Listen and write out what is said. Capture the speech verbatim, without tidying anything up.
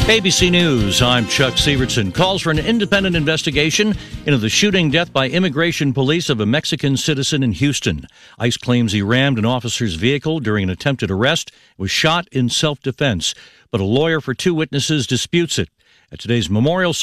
A B C News, I'm Chuck Severson. Calls for an independent investigation into the shooting death by immigration police of a Mexican citizen in Houston. ICE claims he rammed an officer's vehicle during an attempted arrest, was shot in self-defense, but a lawyer for two witnesses disputes it. At today's memorial